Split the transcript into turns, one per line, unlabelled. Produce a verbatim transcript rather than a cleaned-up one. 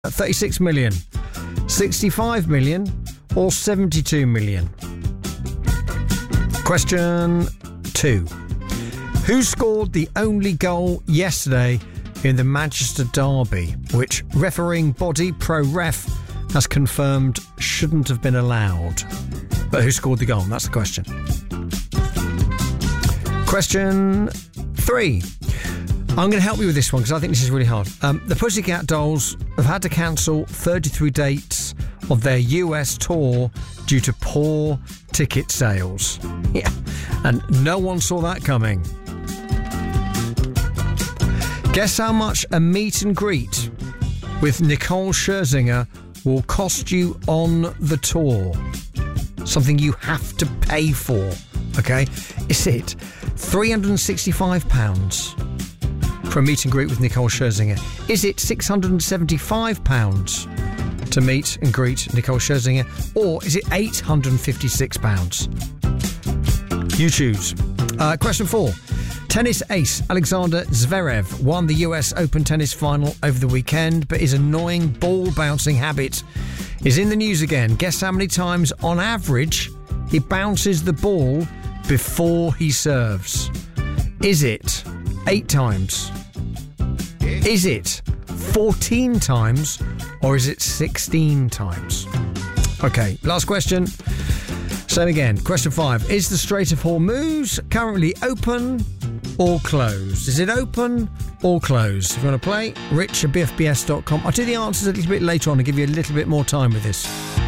thirty-six million, sixty-five million or seventy-two million? Question two. Who scored the only goal yesterday in the Manchester derby, which refereeing body ProRef has confirmed shouldn't have been allowed? But who scored the goal? That's the question. Question three. I'm going to help you with this one because I think this is really hard. Um, the Pussycat Dolls have had to cancel thirty-three dates of their U S tour due to poor ticket sales. Yeah, and no one saw that coming. Guess how much a meet and greet with Nicole Scherzinger will cost you on the tour? Something you have to pay for, okay? Is it three hundred sixty-five pounds for a meet and greet with Nicole Scherzinger? Is it six hundred seventy-five pounds to meet and greet Nicole Scherzinger? Or is it eight hundred fifty-six pounds? You choose. Uh, question four. Tennis ace Alexander Zverev won the U S Open tennis final over the weekend, but his annoying ball-bouncing habit is in the news again. Guess how many times, on average, he bounces the ball before he serves? Is it eight times? Is it fourteen times? Or is it sixteen times? Okay, last question. Same again. Question five. Is the Strait of Hormuz currently open or closed? Is it open or closed? If you want to play, rich at b f b s dot com. I'll do the answers a little bit later on and give you a little bit more time with this.